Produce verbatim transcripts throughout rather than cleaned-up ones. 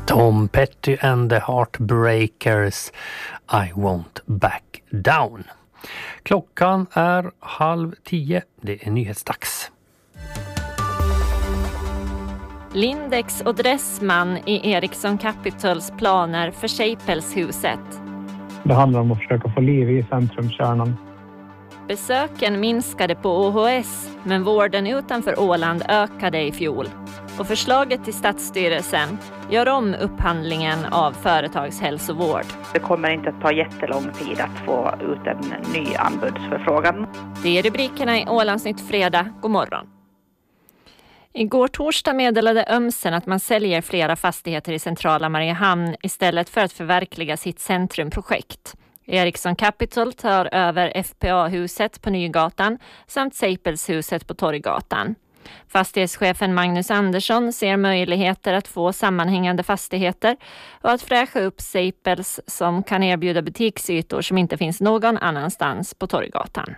Tom Petty and the Heartbreakers, I won't back down. Klockan är halv tio, det är nyhetsdags. Lindex och Dressman i Ericsson Capitals planer för Staples-huset. Det handlar om att försöka få liv i centrumkärnan. Besöken minskade på O H S, men vården utanför Åland ökade i fjol. Och förslaget till stadsstyrelsen gör om upphandlingen av företagshälsovård. Det kommer inte att ta jättelång tid att få ut en ny anbudsförfrågan. Det är rubrikerna i Ålandsnytt fredag. God morgon. Igår torsdag meddelade Ömsen att man säljer flera fastigheter i centrala Mariehamn istället för att förverkliga sitt centrumprojekt. Ericsson Capital tar över F P A-huset på Nygatan samt Staples-huset på Torggatan. Fastighetschefen Magnus Andersson ser möjligheter att få sammanhängande fastigheter och att fräscha upp Staples som kan erbjuda butiksytor som inte finns någon annanstans på Torggatan.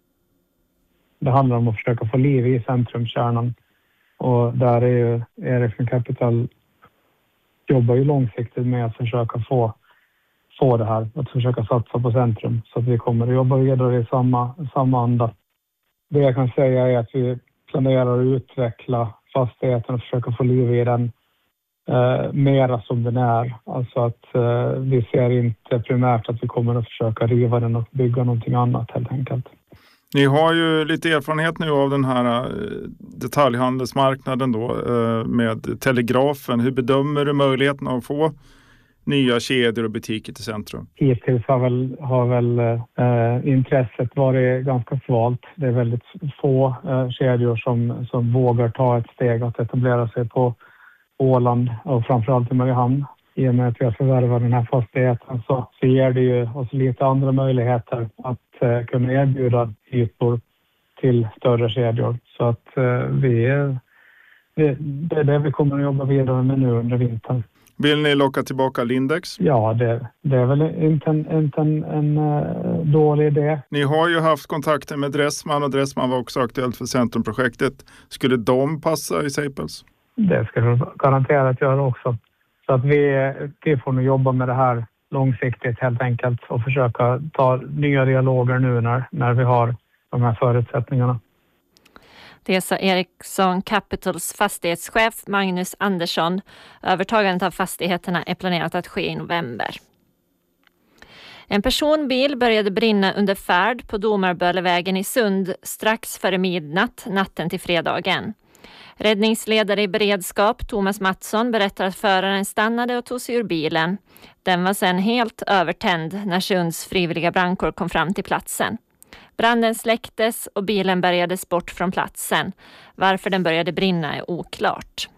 Det handlar om att försöka få liv i centrumkärnan. Och där är ju Ericsson Capital jobbar ju långsiktigt med att försöka få, få det här. Att försöka satsa på centrum så att vi kommer att jobba vidare i samma, samma anda. Det jag kan säga är att vi planerar att utveckla fastigheten och försöka få liv i den eh, mera som den är. Alltså att eh, vi ser inte primärt att vi kommer att försöka riva den och bygga någonting annat helt enkelt. Ni har ju lite erfarenhet nu av den här detaljhandelsmarknaden då med Telegrafen. Hur bedömer du möjligheten att få nya kedjor och butiker till centrum? Hittills har väl, har väl eh, intresset varit ganska svalt. Det är väldigt få eh, kedjor som, som vågar ta ett steg att etablera sig på Åland och framförallt i Mariehamn. I och med att vi har förvärvat den här fastigheten så, så ger det ju oss lite andra möjligheter att eh, kunna erbjuda ytor till större kedjor. Så att eh, vi är, det, det är det vi kommer att jobba vidare med nu under vintern. Vill ni locka tillbaka Lindex? Ja, det, det är väl inte en, inte en, en uh, dålig idé. Ni har ju haft kontakter med Dressman och Dressman var också aktuellt för centrumprojektet. Skulle de passa i Staples? Det ska de garanterat göra också. Så att vi, vi får nu jobba med det här långsiktigt helt enkelt och försöka ta nya dialoger nu när, när vi har de här förutsättningarna. Det sa Ericsson Capitals fastighetschef Magnus Andersson. Övertagandet av fastigheterna är planerat att ske i november. En personbil började brinna under färd på Domarbölevägen i Sund strax före midnatt natten till fredagen. Räddningsledare i beredskap Thomas Mattsson berättar att föraren stannade och tog sig ur bilen. Den var sedan helt övertänd när Sunds frivilliga brandkår kom fram till platsen. Branden släcktes och bilen bärgades bort från platsen. Varför den började brinna är oklart.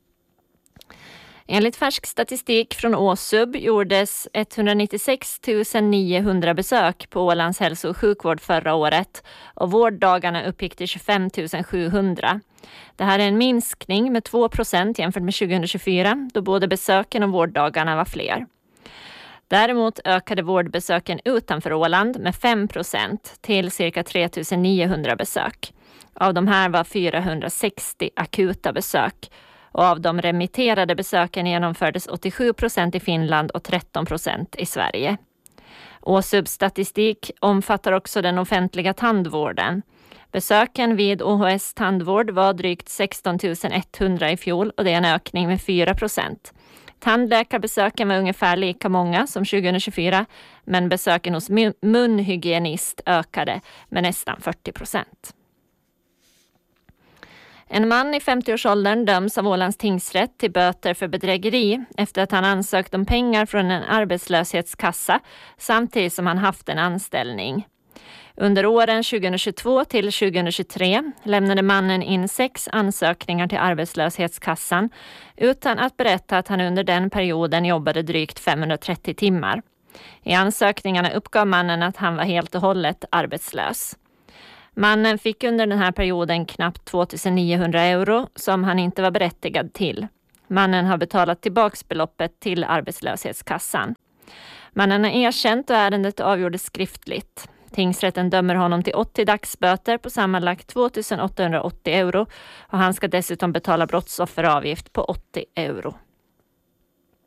Enligt färsk statistik från Åsub gjordes etthundranittiosex tusen niohundra besök på Ålands hälso- och sjukvård förra året och vårddagarna uppgick till tjugofem tusen sjuhundra. Det här är en minskning med två procent jämfört med tjugohundratjugofyra då både besöken och vårddagarna var fler. Däremot ökade vårdbesöken utanför Åland med fem procent till cirka tre tusen niohundra besök. Av de här var fyrahundrasextio akuta besök och av de remitterade besöken genomfördes åttiosju procent i Finland och tretton procent i Sverige. Åsubs statistik omfattar också den offentliga tandvården. Besöken vid O H S tandvård var drygt sexton tusen etthundra i fjol och det är en ökning med fyra procent. Tandläkarbesöken var ungefär lika många som tjugohundratjugofyra, men besöken hos munhygienist ökade med nästan fyrtio procent. En man i femtioårsåldern döms av Ålands tingsrätt till böter för bedrägeri efter att han ansökt om pengar från en arbetslöshetskassa samtidigt som han haft en anställning. Under åren tjugohundratjugotvå till tjugohundratjugotre lämnade mannen in sex ansökningar till arbetslöshetskassan utan att berätta att han under den perioden jobbade drygt femhundratrettio timmar. I ansökningarna uppgav mannen att han var helt och hållet arbetslös. Mannen fick under den här perioden knappt två tusen niohundra euro som han inte var berättigad till. Mannen har betalat tillbaks beloppet till arbetslöshetskassan. Mannen har erkänt och ärendet avgjordes skriftligt. Tingsrätten dömer honom till åttio dagsböter på sammanlagt två tusen åttahundraåttio euro och han ska dessutom betala brottsofferavgift på åttio euro.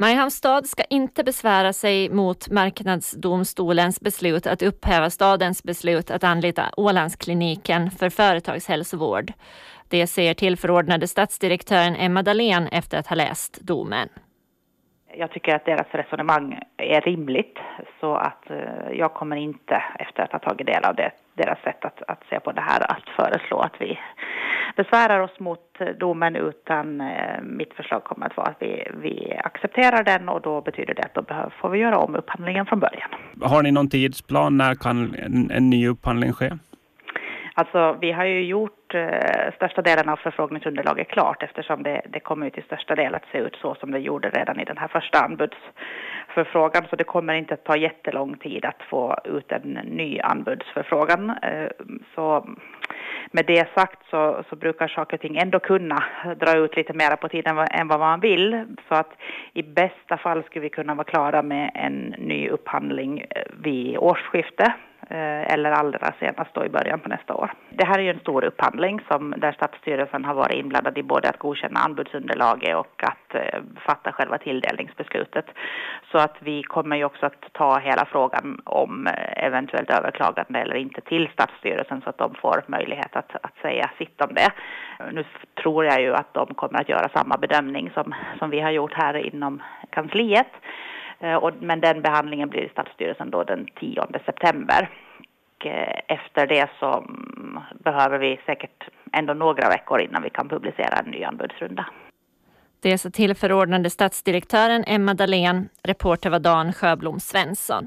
Mariehamns stad ska inte besvära sig mot marknadsdomstolens beslut att upphäva stadens beslut att anlita Ålandskliniken för företagshälsovård. Det säger tillförordnade stadsdirektören Emma Dahlén efter att ha läst domen. Jag tycker att deras resonemang är rimligt, så att jag kommer inte, efter att ha tagit del av det, deras sätt att, att se på det här, att föreslå att vi besvärar oss mot domen, utan mitt förslag kommer att vara att vi, vi accepterar den, och då betyder det att då behöver, får vi göra om upphandlingen från början. Har ni någon tidsplan? När kan en, en ny upphandling ske? Alltså vi har ju gjort eh, största delen av förfrågningsunderlaget klart, eftersom det, det kommer ju till största del att se ut så som det gjorde redan i den här första anbudsförfrågan. Så det kommer inte att ta jättelång tid att få ut en ny anbudsförfrågan. Eh, så med det sagt så, så brukar saker och ting ändå kunna dra ut lite mer på tiden än vad man vill. Så att i bästa fall skulle vi kunna vara klara med en ny upphandling vid årsskifte, eller allra senast då i början på nästa år. Det här är ju en stor upphandling som där Stadsstyrelsen har varit inblandad i både att godkänna anbudsunderlaget och att eh, fatta själva tilldelningsbeslutet. Så att vi kommer ju också att ta hela frågan om eventuellt överklagande eller inte till Stadsstyrelsen, så att de får möjlighet att, att säga sitt om det. Nu tror jag ju att de kommer att göra samma bedömning som, som vi har gjort här inom kansliet. Men den behandlingen blir i Stadsstyrelsen då den tionde september. Och efter det så behöver vi säkert ändå några veckor innan vi kan publicera en ny anbudsrunda. Det är så tillförordnade stadsdirektören Emma Dahlén, reporter var Dan Sjöblom Svensson.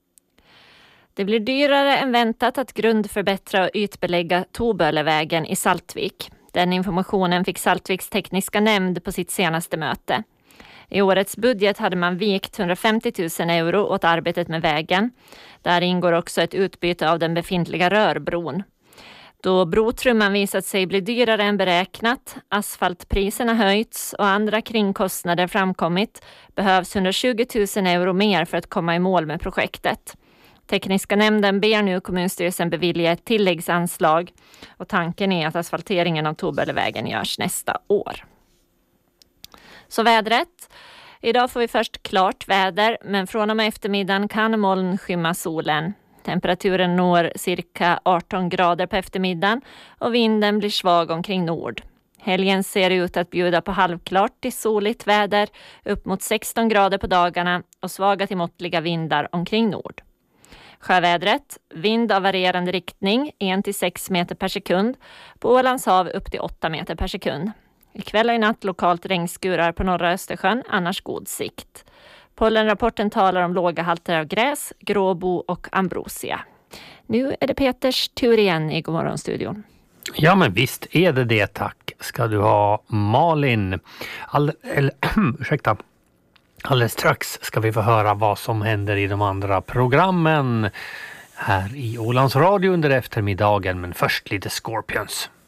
Det blir dyrare än väntat att grundförbättra och ytbelägga Tobölevägen i Saltvik. Den informationen fick Saltviks tekniska nämnd på sitt senaste möte. I årets budget hade man vikt hundrafemtio tusen euro åt arbetet med vägen. Där ingår också ett utbyte av den befintliga rörbron. Då brotrumman visat sig bli dyrare än beräknat, asfaltpriserna höjts och andra kringkostnader framkommit, behövs hundratjugo tusen euro mer för att komma i mål med projektet. Tekniska nämnden ber nu kommunstyrelsen bevilja ett tilläggsanslag, och tanken är att asfalteringen av Tobölevägen görs nästa år. Så vädret. Idag får vi först klart väder, men från och med eftermiddagen kan moln skymma solen. Temperaturen når cirka arton grader på eftermiddagen och vinden blir svag omkring nord. Helgen ser ut att bjuda på halvklart till soligt väder upp mot sexton grader på dagarna och svaga till måttliga vindar omkring nord. Sjövädret, vind av varierande riktning, en till sex meter per sekund, på Ålands hav upp till åtta meter per sekund. Ikväll och i natt lokalt regnskurar på norra Östersjön, annars god sikt. Pollenrapporten talar om låga halter av gräs, gråbo och ambrosia. Nu är det Peters tur igen i Godmorgonstudion. Ja, men visst är det det, tack. Ska du ha Malin. All, eller, ursäkta. Alldeles strax ska vi få höra vad som händer i de andra programmen här i Ålands Radio under eftermiddagen. Men först lite Scorpions.